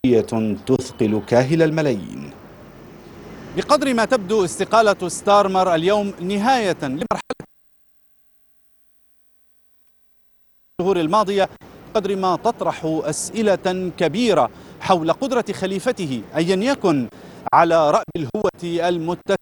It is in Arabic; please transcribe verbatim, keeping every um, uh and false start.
تثقل كاهل الملايين. بقدر ما تبدو استقالة ستارمر اليوم نهاية لمرحلة الشهور الماضية، قدر ما تطرح أسئلة كبيرة حول قدرة خليفته أيا يكن على رأب الهوة المتسمة